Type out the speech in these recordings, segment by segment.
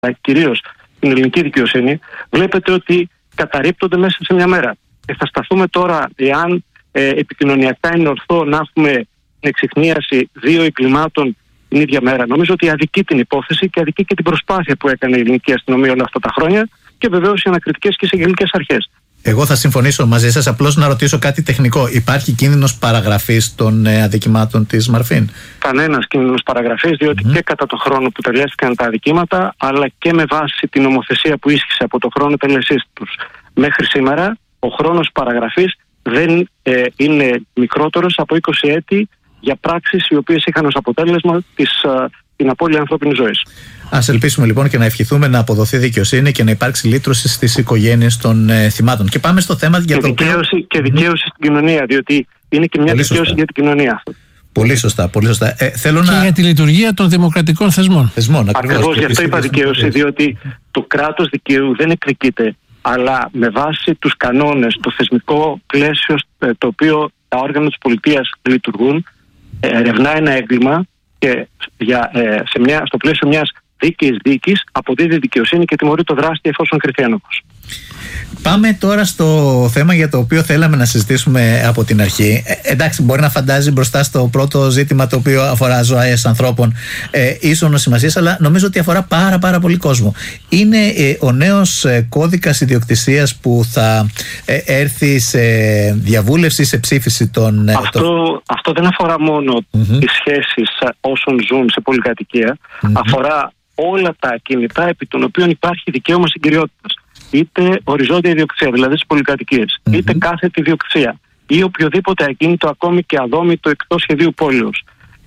κυρίως την ελληνική δικαιοσύνη, βλέπετε ότι καταρρίπτονται μέσα σε μια μέρα. Θα σταθούμε τώρα εάν επικοινωνιακά είναι ορθό να έχουμε την εξιχνίαση 2 εγκλημάτων την ίδια μέρα. Νομίζω ότι αδικεί την υπόθεση και αδικεί και την προσπάθεια που έκανε η ελληνική αστυνομία όλα αυτά τα χρόνια και βεβαίως οι ανακριτικές και εισαγγελικές αρχές. Εγώ θα συμφωνήσω μαζί σας. Απλώς να ρωτήσω κάτι τεχνικό. Υπάρχει κίνδυνος παραγραφής των αδικημάτων της Μαρφίν? Κανένας κίνδυνος παραγραφής, διότι και κατά το χρόνο που τελέστηκαν τα αδικήματα, αλλά και με βάση την νομοθεσία που ίσχυσε από το χρόνο τελεσής τους μέχρι σήμερα, ο χρόνος παραγραφής δεν είναι μικρότερος από 20 έτη για πράξεις οι οποίες είχαν ως αποτέλεσμα την απώλεια ανθρώπινης ζωής. Ας ελπίσουμε λοιπόν και να ευχηθούμε να αποδοθεί δικαιοσύνη και να υπάρξει λύτρωση στις οικογένειες των θυμάτων. Και πάμε στο θέμα για το και δικαίωση στην κοινωνία, διότι είναι και μια δικαίωση για την κοινωνία. Πολύ σωστά, πολύ σωστά. Θέλω και για τη λειτουργία των δημοκρατικών θεσμών. Ακριβώς, γι' αυτό είπα δικαίωση, διότι το κράτος δικαίου δεν εκδικείται, αλλά με βάση τους κανόνες, το θεσμικό πλαίσιο το οποίο τα όργανα της πολιτείας λειτουργούν, ερευνά ένα έγκλημα και στο πλαίσιο μιας δίκαιης δίκης αποδίδει δικαιοσύνη και τιμωρεί το δράστη εφόσον κριθεί ένοχος. Πάμε τώρα στο θέμα για το οποίο θέλαμε να συζητήσουμε από την αρχή. Εντάξει, μπορεί να φαντάζει μπροστά στο πρώτο ζήτημα το οποίο αφορά ζωές ανθρώπων ίσονος σημασίας, αλλά νομίζω ότι αφορά πάρα πολύ κόσμο. Είναι ο νέος κώδικας ιδιοκτησίας που θα έρθει σε διαβούλευση, σε ψήφιση των... Αυτό δεν αφορά μόνο τις σχέσεις όσων ζουν σε πολυκατοικία, αφορά όλα τα ακίνητα επί των οποίων υπάρχει δικαίωμα συγκυριότητας. Είτε οριζόντια ιδιοκτησία, δηλαδή στις πολυκατοικίες, είτε κάθετη ιδιοκτησία ή οποιοδήποτε ακίνητο, ακόμη και αδόμητο εκτός σχεδίου πόλεως.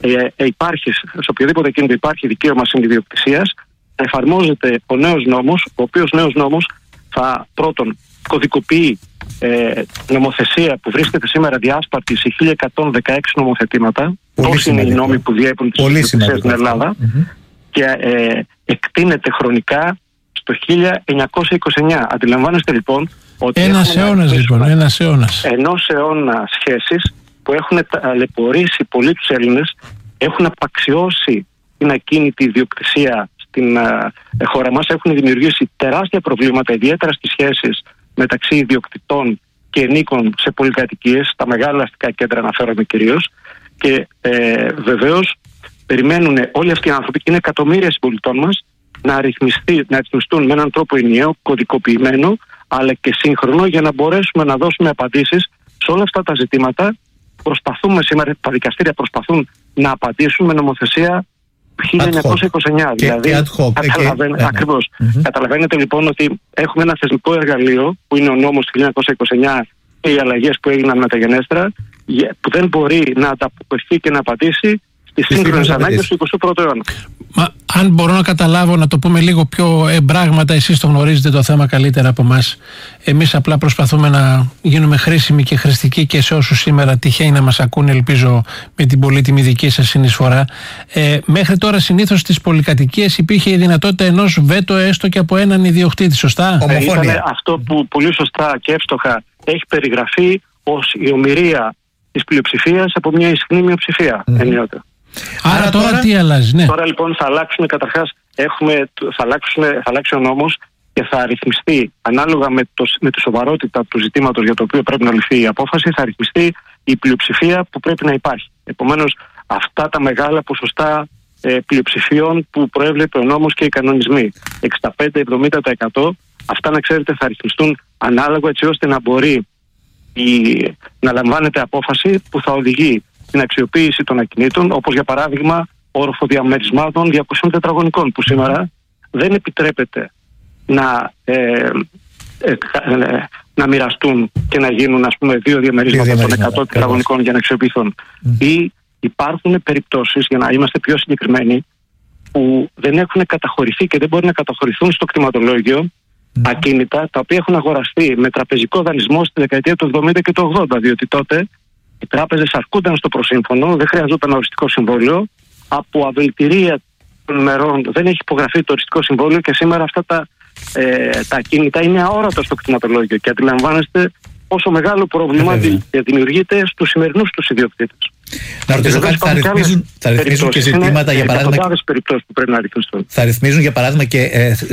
Σε οποιοδήποτε ακίνητο υπάρχει δικαίωμα συνειδιοκτησίας, εφαρμόζεται ο νέος νόμος, ο οποίος νέος νόμος θα πρώτον κωδικοποιεί νομοθεσία που βρίσκεται σήμερα διάσπαρτη σε 1116 νομοθετήματα. Πώς είναι οι νόμοι που διέπουν τις ιδιοκτησίες στην Ελλάδα, και εκτείνεται χρονικά στο 1929. Αντιλαμβάνεστε λοιπόν ότι ένας αιώνα σχέσεις που έχουν ταλαιπωρήσει πολύ τους Έλληνες, έχουν απαξιώσει την ακίνητη ιδιοκτησία στην χώρα μας, έχουν δημιουργήσει τεράστια προβλήματα, ιδιαίτερα στις σχέσεις μεταξύ ιδιοκτητών και ενίκων σε πολυκατοικίες, στα μεγάλα αστικά κέντρα αναφέρομαι κυρίως, και βεβαίως περιμένουν όλοι αυτοί οι άνθρωποι, και είναι εκατομμύρια συμπολιτών μας, να ρυθμιστούν με έναν τρόπο ενιαίο, κωδικοποιημένο, αλλά και σύγχρονο, για να μπορέσουμε να δώσουμε απαντήσεις σε όλα αυτά τα ζητήματα. Προσπαθούμε σήμερα, τα δικαστήρια προσπαθούν να απαντήσουν με νομοθεσία 1929. Δηλαδή, ακριβώς. Καταλαβαίνετε λοιπόν ότι έχουμε ένα θεσμικό εργαλείο που είναι ο νόμος του 1929 και οι αλλαγές που έγιναν μεταγενέστερα, που δεν μπορεί να ανταποκριθεί και να απαντήσει στις σύγχρονες ανάγκες του 21ου αιώνα. Μα αν μπορώ να καταλάβω, να το πούμε λίγο πιο εμπράγματα, εσείς το γνωρίζετε το θέμα καλύτερα από εμάς. Εμείς απλά προσπαθούμε να γίνουμε χρήσιμοι και χρηστικοί και σε όσους σήμερα τυχαίνει να μας ακούνε, ελπίζω με την πολύτιμη δική σας συνεισφορά. Μέχρι τώρα συνήθως στις πολυκατοικίες υπήρχε η δυνατότητα ενός βέτο έστω και από έναν ιδιοκτήτη, σωστά? Ήταν αυτό που πολύ σωστά και εύστοχα έχει περιγραφεί ως η ομηρία της πλειοψηφίας από μια ισχνή μειοψηφία ενιότητα. Άρα τώρα τι αλλάζει? Ναι. Τώρα λοιπόν θα αλλάξουμε καταρχάς, θα αλλάξει ο νόμος και θα ρυθμιστεί ανάλογα με τη σοβαρότητα του ζητήματος για το οποίο πρέπει να ληφθεί η απόφαση, θα ρυθμιστεί η πλειοψηφία που πρέπει να υπάρχει. Επομένως, αυτά τα μεγάλα ποσοστά πλειοψηφίων που προέβλεπε ο νόμος και οι κανονισμοί, 65-70%, αυτά να ξέρετε θα ρυθμιστούν ανάλογα, έτσι ώστε να μπορεί να λαμβάνεται απόφαση που θα οδηγεί την αξιοποίηση των ακινήτων, όπως για παράδειγμα οροφοδιαμερισμάτων 200 τετραγωνικών, που σήμερα δεν επιτρέπεται να μοιραστούν και να γίνουν, ας πούμε, 2 διαμερίσματα των 100 τετραγωνικών για να αξιοποιηθούν. Ή υπάρχουν περιπτώσεις, για να είμαστε πιο συγκεκριμένοι, που δεν έχουν καταχωρηθεί και δεν μπορεί να καταχωρηθούν στο κτηματολόγιο ακίνητα τα οποία έχουν αγοραστεί με τραπεζικό δανεισμό στη δεκαετία του 70 και του 80, διότι τότε οι τράπεζες αρκούνταν στο προσύμφωνο, δεν χρειαζόταν οριστικό συμβόλαιο. Από αβελτηρία των μερών δεν έχει υπογραφεί το οριστικό συμβόλαιο και σήμερα αυτά τα ακίνητα είναι αόρατα στο κτηματολόγιο. Και αντιλαμβάνεστε πόσο μεγάλο πρόβλημα δημιουργείται στους σημερινούς τους ιδιοκτήτες. Να ρωτήσω κάτι, θα ρυθμίζουν και ζητήματα, για παράδειγμα. Περιπτώσεις που πρέπει να ρυθμιστούν. Θα ρυθμίζουν, για παράδειγμα, και